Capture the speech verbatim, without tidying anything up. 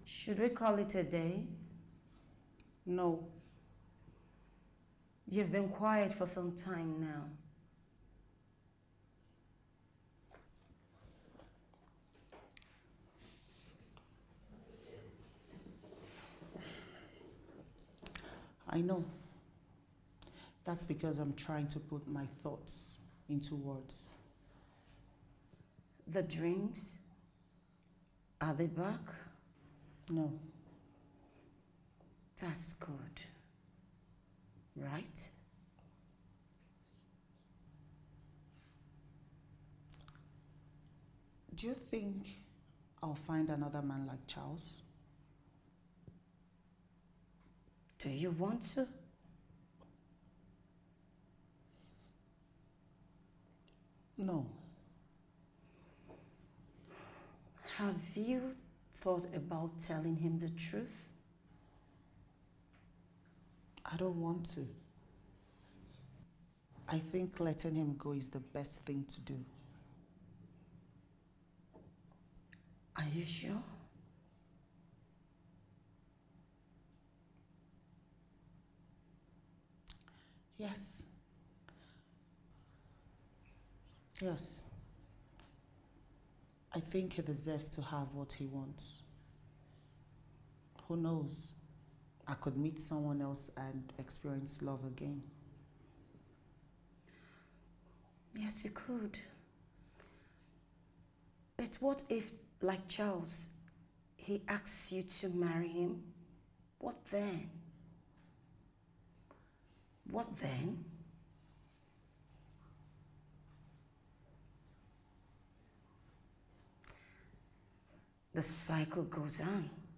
Should we call it a day? No. You've been quiet for some time now. I know. That's because I'm trying to put my thoughts into words. The dreams, are they back? No. That's good. Right? Do you think I'll find another man like Charles? Do you want to? No. Have you thought about telling him the truth? I don't want to. I think letting him go is the best thing to do. Are you sure? Yes. Yes. I think he deserves to have what he wants. Who knows? I could meet someone else and experience love again. Yes, you could. But what if, like Charles, he asks you to marry him? What then? What then? The cycle goes on.